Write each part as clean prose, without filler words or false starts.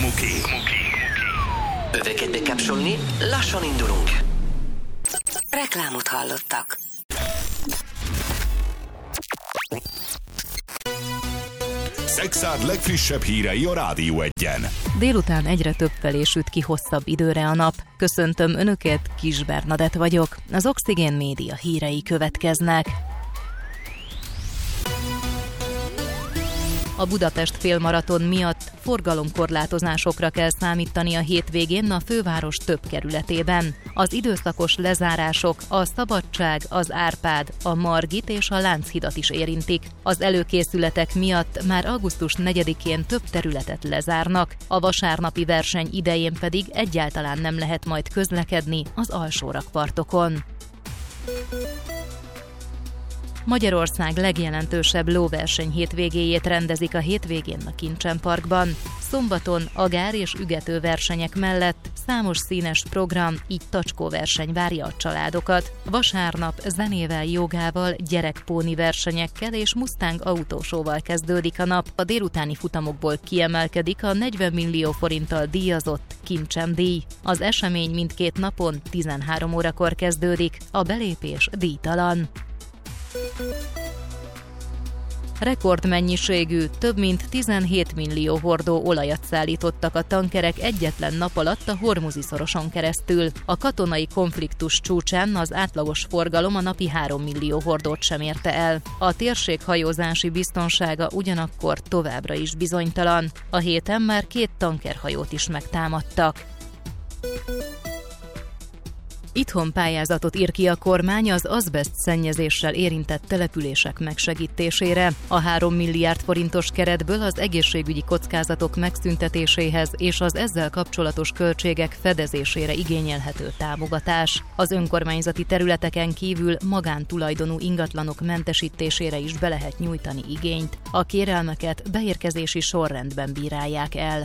Muki. Öveket bekapcsolni, lassan indulunk. Reklámot hallottak. Szexárd legfrissebb hírei a Rádió Egyen. Délután egyre több felé süt ki hosszabb időre a nap. Köszöntöm Önöket, Kis Bernadett vagyok. Az Oxigén Média hírei következnek. A Budapest félmaraton miatt forgalomkorlátozásokra kell számítani a hétvégén a főváros több kerületében. Az időszakos lezárások a Szabadság, az Árpád, a Margit és a Lánchidat is érintik. Az előkészületek miatt már augusztus 4-én több területet lezárnak, a vasárnapi verseny idején pedig egyáltalán nem lehet majd közlekedni az alsórakpartokon. Magyarország legjelentősebb lóverseny hétvégéjét rendezik a hétvégén a Kincsen Parkban. Szombaton agár és ügető versenyek mellett számos színes program, így tacskóverseny várja a családokat. Vasárnap zenével, jogával, gyerekpóni versenyekkel és Mustang autósóval kezdődik a nap. A délutáni futamokból kiemelkedik a 40 millió forinttal díjazott Kincsen díj. Az esemény mindkét napon 13 órakor kezdődik, a belépés díjtalan. Rekordmennyiségű, több mint 17 millió hordó olajat szállítottak a tankerek egyetlen nap alatt a Hormuzi-szoroson keresztül. A katonai konfliktus csúcsán az átlagos forgalom a napi 3 millió hordót sem érte el. A térség hajózási biztonsága ugyanakkor továbbra is bizonytalan. A héten már 2 tankerhajót is megtámadtak. Itthon pályázatot ír ki a kormány az azbeszt szennyezéssel érintett települések megsegítésére. A 3 milliárd forintos keretből az egészségügyi kockázatok megszüntetéséhez és az ezzel kapcsolatos költségek fedezésére igényelhető támogatás. Az önkormányzati területeken kívül magántulajdonú ingatlanok mentesítésére is be lehet nyújtani igényt. A kérelmeket beérkezési sorrendben bírálják el.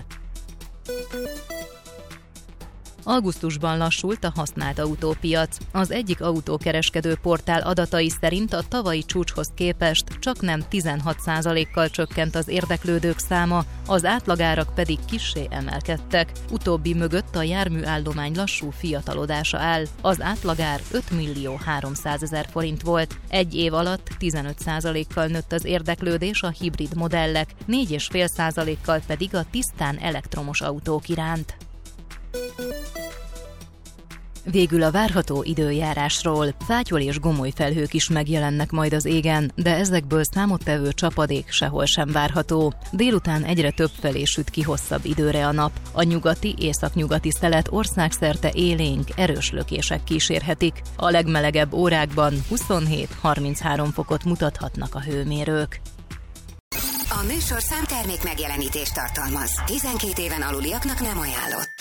Augusztusban lassult a használt autópiac. Az egyik autókereskedő portál adatai szerint a tavalyi csúcshoz képest csaknem 16%-kal csökkent az érdeklődők száma, az átlagárak pedig kissé emelkedtek. Utóbbi mögött a járműállomány lassú fiatalodása áll. Az átlagár 5 millió 300 000 forint volt. Egy év alatt 15%-kal nőtt az érdeklődés a hibrid modellek, 4,5%-kal pedig a tisztán elektromos autók iránt. Végül a várható időjárásról. Fátyol és gomoly felhők is megjelennek majd az égen, de ezekből számottevő csapadék sehol sem várható. Délután egyre több felé süt ki hosszabb időre a nap. A nyugati, északnyugati szelet országszerte élénk, erős lökések kísérhetik. A legmelegebb órákban 27-33 fokot mutathatnak a hőmérők. A műsor számtermék megjelenítést tartalmaz. 12 éven aluliaknak nem ajánlott.